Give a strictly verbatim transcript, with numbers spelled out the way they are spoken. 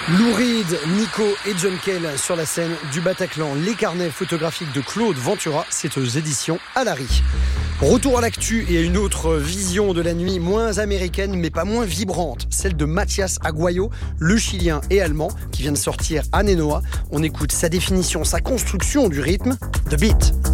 Lou Reed, Nico et John Cale sur la scène du Bataclan. Les carnets photographiques de Claude Ventura, c'est aux éditions Alary. Retour à l'actu et à une autre vision de la nuit, moins américaine mais pas moins vibrante, celle de Mathias Aguayo, le Chilien et Allemand, qui vient de sortir à Nenoa. On écoute sa définition, sa construction du rythme, The Beat.